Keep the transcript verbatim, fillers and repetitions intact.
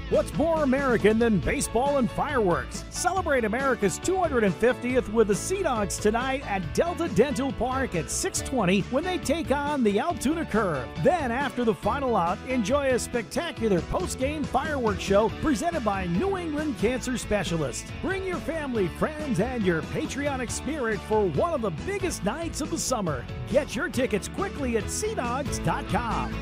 What's more American than baseball and fireworks? Celebrate America's two hundred fiftieth with the Sea Dogs tonight at Delta Dental Park at six twenty when they take on the Altoona Curve. Then after the final out, enjoy a spectacular post-game fireworks show presented by New England Cancer Specialists. Bring your family, friends, and your patriotic spirit for one of the biggest nights of the summer. Get your tickets quickly at sea dogs dot com.